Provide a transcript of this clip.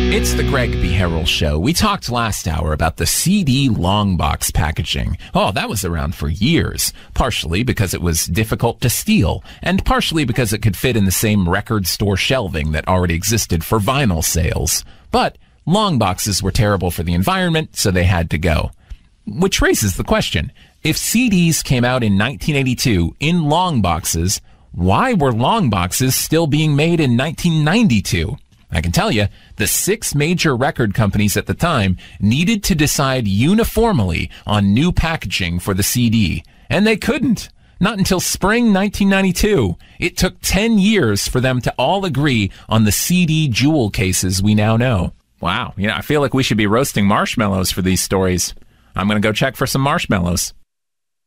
It's the Greg B. Harrell Show. We talked last hour about the CD long box packaging. Oh, that was around for years, partially because it was difficult to steal, and partially because it could fit in the same record store shelving that already existed for vinyl sales. But long boxes were terrible for the environment, so they had to go. Which raises the question, if CDs came out in 1982 in long boxes, why were long boxes still being made in 1992? I can tell you, the 6 major record companies at the time needed to decide uniformly on new packaging for the CD, and they couldn't. Not until spring 1992. It took 10 years for them to all agree on the CD jewel cases we now know. Wow, I feel like we should be roasting marshmallows for these stories. I'm going to go check for some marshmallows.